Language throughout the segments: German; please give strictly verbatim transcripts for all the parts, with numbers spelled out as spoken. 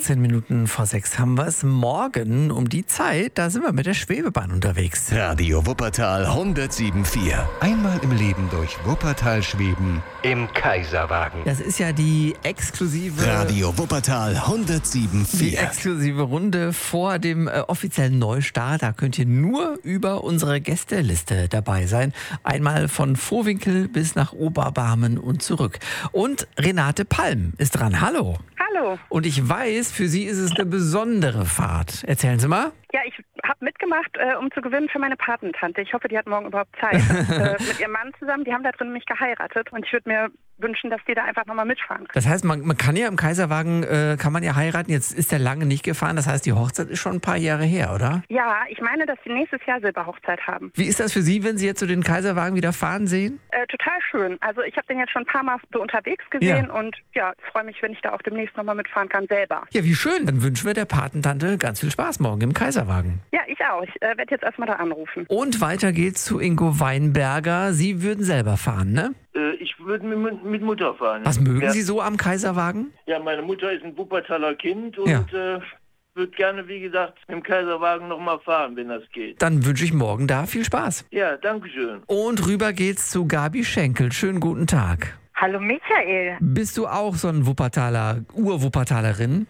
achtzehn Minuten vor sechs haben wir es. Morgen um die Zeit, da sind wir mit der Schwebebahn unterwegs. Radio Wuppertal hundertsieben Komma vier. Einmal im Leben durch Wuppertal schweben im Kaiserwagen. Das ist ja die exklusive... Radio Wuppertal hundertsieben Komma Die vier. exklusive Runde vor dem äh, offiziellen Neustart. Da könnt ihr nur über unsere Gästeliste dabei sein. Einmal von Vohwinkel bis nach Oberbarmen und zurück. Und Renate Palm ist dran. Hallo. Hallo. Und ich weiß, für Sie ist es eine besondere Fahrt. Erzählen Sie mal. Ja, ich habe mitgemacht, äh, um zu gewinnen für meine Patentante. Ich hoffe, die hat morgen überhaupt Zeit. äh, mit ihrem Mann zusammen, die haben da drin nämlich geheiratet. Und ich würde mir wünschen, dass die da einfach nochmal mitfahren. Das heißt, man, man kann ja im Kaiserwagen, äh, kann man ja heiraten. Jetzt ist der lange nicht gefahren. Das heißt, die Hochzeit ist schon ein paar Jahre her, oder? Ja, ich meine, dass sie nächstes Jahr Silberhochzeit haben. Wie ist das für Sie, wenn Sie jetzt so den Kaiserwagen wieder fahren sehen? Äh, total schön. Also ich habe den jetzt schon ein paar Mal so unterwegs gesehen. Ja. Und ja, ich freue mich, wenn ich da auch demnächst nochmal mitfahren kann, selber. Ja, wie schön. Dann wünschen wir der Patentante ganz viel Spaß morgen im Kaiserwagen. Ja, ich auch. Ich äh, werde jetzt erstmal da anrufen. Und weiter geht's zu Ingo Weinberger. Sie würden selber fahren, ne? Äh, Ich würde mit, mit Mutter fahren. Was mögen ja. Sie so am Kaiserwagen? Ja, meine Mutter ist ein Wuppertaler Kind und Ja. äh, würde gerne, wie gesagt, mit dem Kaiserwagen nochmal fahren, wenn das geht. Dann wünsche ich morgen da viel Spaß. Ja, danke schön. Und rüber geht's zu Gabi Schenkel. Schönen guten Tag. Hallo Michael. Bist du auch so ein Wuppertaler, Ur-Wuppertalerin?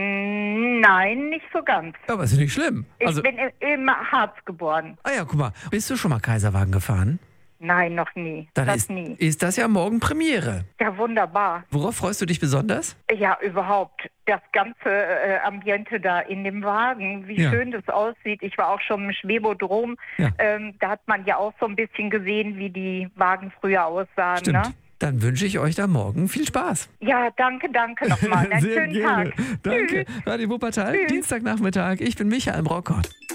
Mm, nein, nicht so ganz. Aber ist ja nicht schlimm. Ich Also, bin im, im Harz geboren. ah ja, guck mal. Bist du schon mal Kaiserwagen gefahren? Nein, noch nie. Dann das ist, nie. ist das ja morgen Premiere. Ja, wunderbar. Worauf freust du dich besonders? Ja, überhaupt. Das ganze äh, Ambiente da in dem Wagen, wie Ja. schön das aussieht. Ich war auch schon im Schwebodrom. Ja. Ähm, da hat man ja auch so ein bisschen gesehen, wie die Wagen früher aussahen. Stimmt. Ne? Dann wünsche ich euch da morgen viel Spaß. Ja, danke, danke nochmal. Einen Sehr schönen gerne. Tag. Danke. Tschüss. Radio Wuppertal, Tschüss. Dienstagnachmittag. Ich bin Michael Brockott.